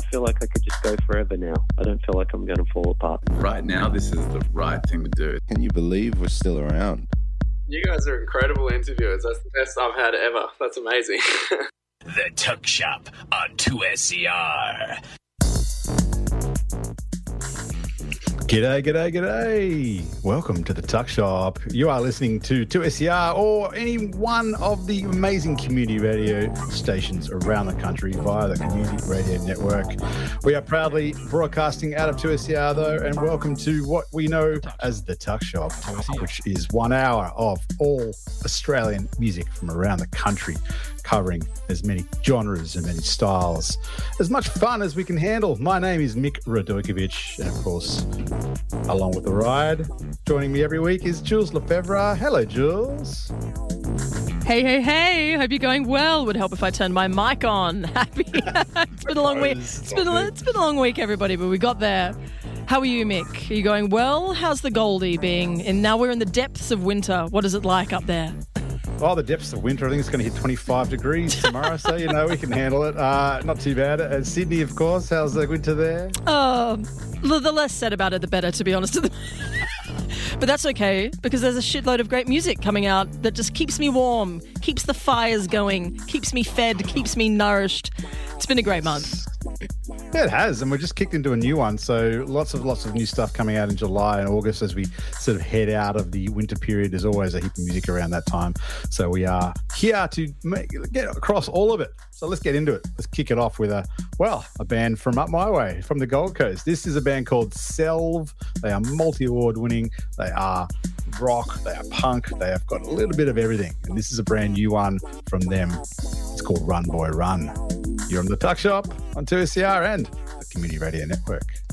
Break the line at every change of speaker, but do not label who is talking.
feel like I could just go forever now. I don't feel like I'm going to fall apart.
Right now, this is the right thing to do.
Can you believe we're still around?
You guys are incredible interviewers. That's the best I've had ever. That's amazing.
The Tuck Shop on 2SER.
G'day. Welcome to the Tuck Shop. You are listening to 2SER or any one of the amazing community radio stations around the country via the Community Radio Network. We are proudly broadcasting out of 2SER though, and welcome to what we know as the Tuck Shop, which is 1 hour of all Australian music from around the country, covering as many genres and many styles, as much fun as we can handle. My name is Mick Radojkovic, and of course, along with the ride, joining me every week is Jules Lefebvre. Hello, Jules.
Hey. Hope you're going well. Would help if I turned my mic on. Happy. It's been a long week. It's been a long week, everybody, but we got there. How are you, Mick? Are you going well? How's the Goldie being? And now we're in the depths of winter. What is it like up there?
Oh, the depths of winter. I think it's going to hit 25 degrees tomorrow, so, we can handle it. Not too bad. And Sydney, of course. How's the winter there?
The less said about it, the better, to be honest. But that's okay, because there's a shitload of great music coming out that just keeps me warm, keeps the fires going, keeps me fed, keeps me nourished. It's been a great month.
Yeah, it has, and we're just kicked into a new one, so lots of new stuff coming out in July and August as we sort of head out of the winter period. There's always a heap of music around that time, so we are here to get across all of it. So let's get into it. Let's kick it off with a band from up my way, from the Gold Coast. This is a band called Selv. They are multi-award winning. They are rock, they are punk, they have got a little bit of everything, and this is a brand new one from them. It's called Run Boy Run. You're on the Tuck Shop on 2SER and the Community Radio Network.